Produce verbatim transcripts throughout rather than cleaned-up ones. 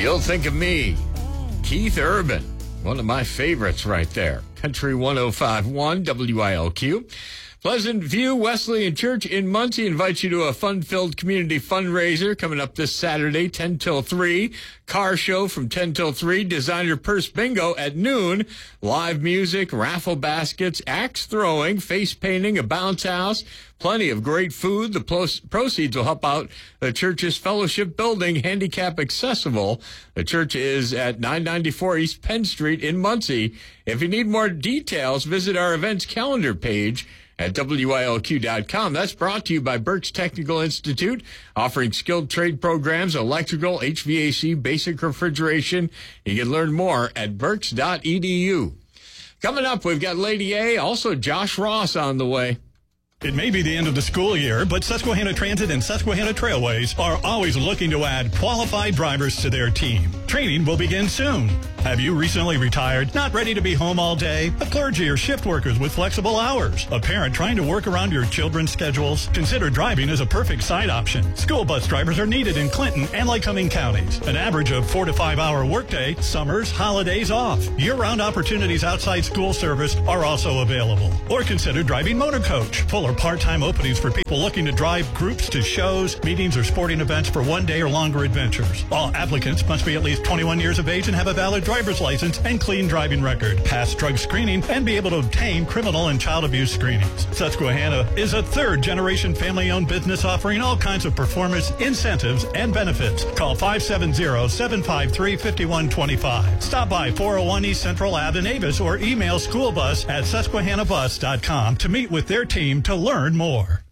You'll Think of Me. Keith Urban, one of my favorites right there. Country one oh five point one W I L Q. Pleasant View Wesleyan Church in Muncie invites you to a fun-filled community fundraiser coming up this Saturday, ten till three. Car show from ten till three. Designer purse bingo at noon. Live music, raffle baskets, axe throwing, face painting, a bounce house. Plenty of great food. The proceeds will help out the church's fellowship building, handicap accessible. The church is at nine ninety-four East Penn Street in Muncie. If you need more details, visit our events calendar page at W I L Q dot com. That's brought to you by Berks Technical Institute, offering skilled trade programs, electrical, H V A C, basic refrigeration. You can learn more at berks dot e d u. Coming up, we've got Lady A, also Josh Ross on the way. It may be the end of the school year, but Susquehanna Transit and Susquehanna Trailways are always looking to add qualified drivers to their team. Training will begin soon. Have you recently retired, not ready to be home all day? A clergy or shift workers with flexible hours? A parent trying to work around your children's schedules? Consider driving as a perfect side option. School bus drivers are needed in Clinton and Lycoming counties. An average of four to five hour workday, summers, holidays off. Year-round opportunities outside school service are also available. Or consider driving motor coach. Full or part-time openings for people looking to drive groups to shows, meetings, or sporting events for one day or longer adventures. All applicants must be at least twenty-one years of age and have a valid driver's license and clean driving record, pass drug screening, and be able to obtain criminal and child abuse screenings. Susquehanna is a third-generation family-owned business offering all kinds of performance, incentives, and benefits. Call five seven zero, seven five three, five one two five. Stop by four oh one East Central Ave in Avis or email schoolbus at susquehanna bus dot com to meet with their team to learn more.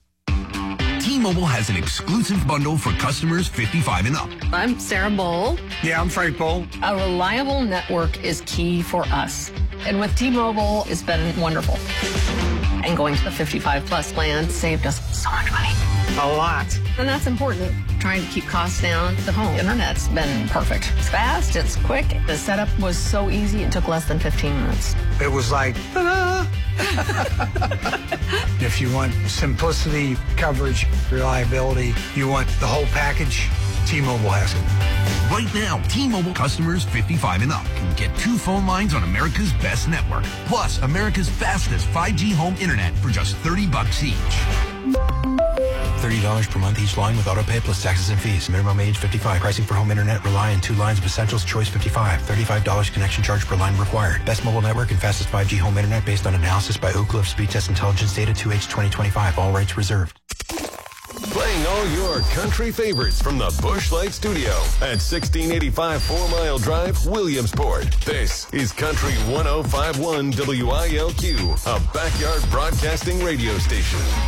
T-Mobile has an exclusive bundle for customers fifty-five and up. I'm Sarah Bowl. Yeah, I'm Frank Bowl. A reliable network is key for us. And with T-Mobile, it's been wonderful. And going to the fifty-five plus plan saved us so much money. A lot. And that's important. Trying to keep costs down. The home internet's been perfect. It's fast, it's quick. The setup was so easy, it took less than fifteen minutes. It was like, ta-da! If you want simplicity, coverage, reliability, you want the whole package, T-Mobile has it. Right now, T-Mobile customers fifty-five and up can get two phone lines on America's best network, plus America's fastest five G home internet for just thirty bucks each. thirty dollars per month each line with autopay plus taxes and fees. Minimum age fifty-five. Pricing for home internet rely on two lines of Essentials Choice fifty-five. thirty-five dollars connection charge per line required. Best mobile network and fastest five G home internet based on analysis by Oak Cliff Speed Test Intelligence Data two H twenty twenty-five. All rights reserved. Playing all your country favorites from the Busch Light Studio at sixteen eighty-five Four Mile Drive, Williamsport. This is Country one oh five point one W I L Q, a backyard broadcasting radio station.